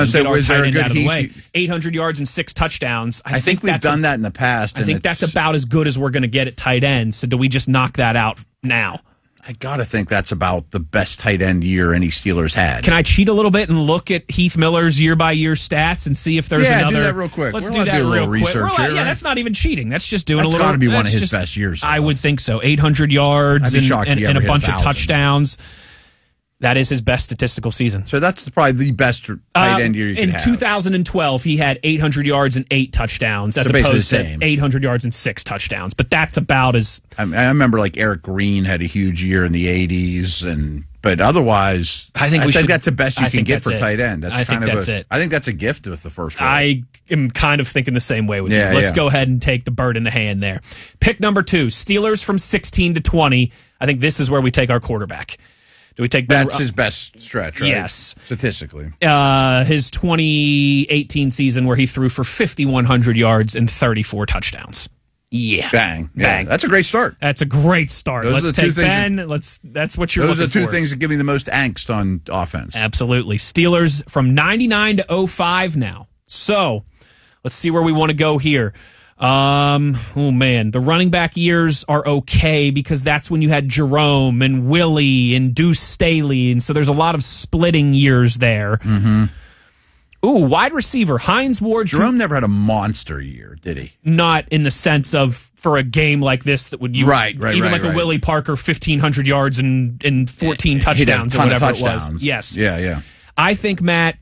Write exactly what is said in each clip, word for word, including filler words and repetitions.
and say, get our was there tight a end good out of the Heath- way. eight hundred yards and six touchdowns. I, I think, think we've that's done a, that in the past. I and think that's it's- about as good as we're going to get at tight end. So do we just knock that out now? I got to think that's about the best tight end year any Steelers had. Can I cheat a little bit and look at Heath Miller's year-by-year stats and see if there's Yeah, another? do that real quick. Let's We're do allowed to that do a real little quick. research We're allowed- here, yeah, right? that's not even cheating. That's just doing That's a little. gotta be one of that's his just- best years, I though. would think so. eight hundred yards I'd be and, shocked if and, he and a ever hit bunch of 1,000. touchdowns. That is his best statistical season. So that's probably the best tight Uh, end year you in could have. two thousand twelve, he had eight hundred yards and eight touchdowns, as So basically opposed the to same. eight hundred yards and six touchdowns. But that's about as I, mean, I remember like Eric Green had a huge year in the eighties, and but otherwise, I think I we think should- that's the best you I can think get that's for it. tight end. That's I kind think of that's a, it. I think that's a gift with the first one. I am kind of thinking the same way with Yeah, you. Let's yeah. go ahead and take the bird in the hand there. Pick number two, Steelers from sixteen to twenty. I think this is where we take our quarterback. Do we take Ben That's his best stretch, right? Yes. Statistically. uh, his twenty eighteen season where he threw for fifty-one hundred yards and thirty-four touchdowns? Yeah. Bang. Yeah, Bang. that's a great start. That's a great start. Those are Let's the two take things Ben. Let's. That's what you're Those are looking the two for. things that give me the most angst on offense. Absolutely. Steelers from ninety-nine to oh five now. So let's see where we want to go here. Um, oh, man. The running back years are okay because that's when you had Jerome and Willie and Deuce Staley. And so there's a lot of splitting years there. Mm-hmm. Ooh, wide receiver, Hines Ward. Jerome never had a monster year, did he? Not in the sense of for a game like this that would you Right, right, even right, like right. a Willie Parker fifteen hundred yards and and fourteen He'd have a touchdowns or ton of whatever it touchdowns. was. Yes. Yeah, yeah. I think, Matt,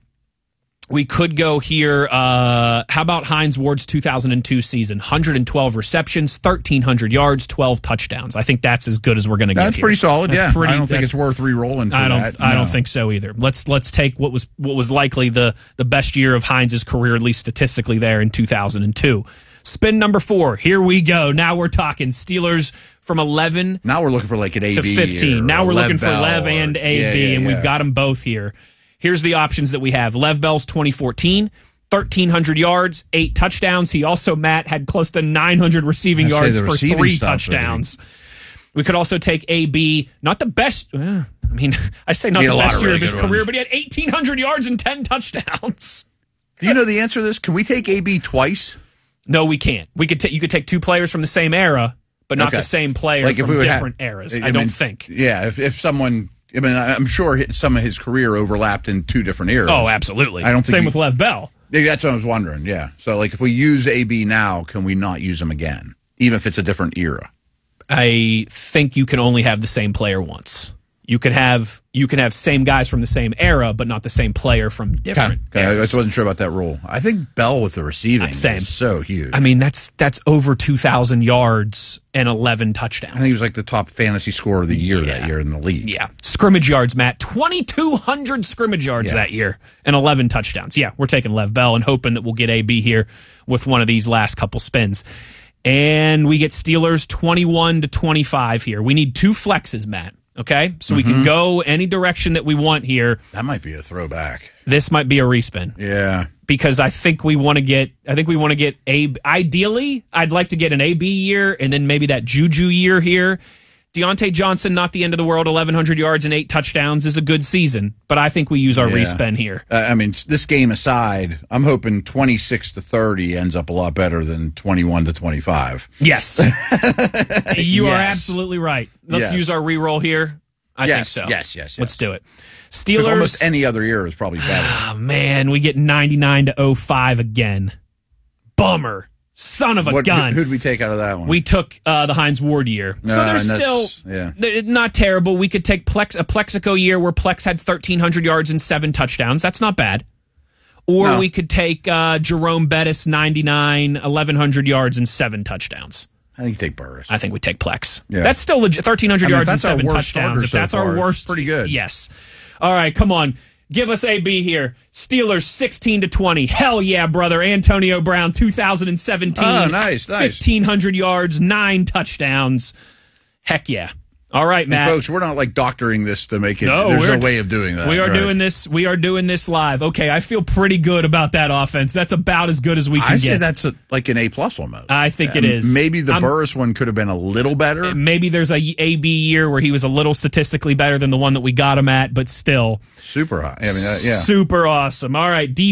we could go here. Uh, how about Hines Ward's two thousand two season? one hundred twelve receptions, thirteen hundred yards, twelve touchdowns. I think that's as good as we're going to get That's here. pretty solid, That's yeah. pretty- I don't think that's- it's worth re-rolling for I don't. that. I No. don't think so either. Let's let's take what was what was likely the the best year of Hines' career, at least statistically, there in two thousand two. Spin number four. Here we go. Now we're talking Steelers from eleven Now we're looking for like an A B to fifteen. or Now a we're Lev looking for Bell Lev or- and A B, Yeah, yeah, and yeah. we've got them both here. Here's the options that we have. Lev Bell's twenty fourteen, thirteen hundred yards, eight touchdowns. He also, Matt, had close to nine hundred receiving I say yards the for receiving three stuff, touchdowns. We could also take A B, not the best. Uh, I mean, I say not He had the a lot best of year really of his good career, ones. but he had eighteen hundred yards and ten touchdowns. Do you know the answer to this? Can we take A B twice? No, we can't. We could take. You could take two players from the same era, but not Okay. the same player Like if from we would different have, eras. I, mean, don't think. Yeah, if, if someone, I mean, I'm sure some of his career overlapped in two different eras. Oh, absolutely. I don't think Same we- with Lev Bell. Yeah, that's what I was wondering. Yeah, so like if we use A B now, can we not use him again, even if it's a different era? I think you can only have the same player once. You can have you can have same guys from the same era, but not the same player from different Okay, I eras. just wasn't sure about that rule. I think Bell with the receiving Same. is so huge. I mean, that's that's over two thousand yards and eleven touchdowns. I think he was like the top fantasy scorer of the year Yeah. that year in the league. Yeah. Scrimmage yards, Matt. twenty-two hundred scrimmage yards Yeah. that year and eleven touchdowns. Yeah, we're taking Lev Bell and hoping that we'll get A B here with one of these last couple spins. And we get Steelers twenty-one to twenty-five here. We need two flexes, Matt. Okay? So we Mm-hmm. can go any direction that we want here. That might be a throwback. This might be a respin. Yeah. Because I think we want to get, I think we want to get a, ideally, I'd like to get an A B year and then maybe that Juju year here. Deontay Johnson, not the end of the world, eleven hundred yards and eight touchdowns is a good season, but I think we use our Yeah. respin here. Uh, I mean, this game aside, I'm hoping twenty-six to thirty ends up a lot better than twenty-one to twenty-five. Yes. You are Yes. absolutely right. Let's Yes. use our reroll here. I Yes, think so. yes, yes, yes. Let's do it. 'Cause Steelers. almost any other year is probably better. Oh, man, we get ninety-nine to oh five again. Bummer. Son of a What, gun. who, who'd we take out of that one? We took uh, the Hines Ward year. So Uh, there's and still that's- yeah. they're not terrible. We could take Plex, a Plexico year where Plex had thirteen hundred yards and seven touchdowns. That's not bad. Or No. we could take uh, Jerome Bettis, ninety-nine, eleven hundred yards and seven touchdowns. I think you take Burris. I think we take Plex. Yeah. That's still legit. thirteen hundred I mean, if yards and that's our seven worst touchdowns. starter If so that's our far, it's worst, pretty good. Yes. All right, come on. Give us A B here. Steelers sixteen to twenty. Hell yeah, brother. Antonio Brown, two thousand seventeen. Oh, nice, nice. fifteen hundred yards, nine touchdowns. Heck yeah. All right, And Matt. folks, we're not like doctoring this to make it. No, there's we're- no way of doing that. We are right? doing this. We are doing this live. Okay, I feel pretty good about that offense. That's about as good as we can I get. say that's a, like an A plus almost. I think it And is. Maybe the I'm- Burris one could have been a little better. Maybe there's a A B year where he was a little statistically better than the one that we got him at, but still Super high. I mean, uh, yeah. super awesome. All right, D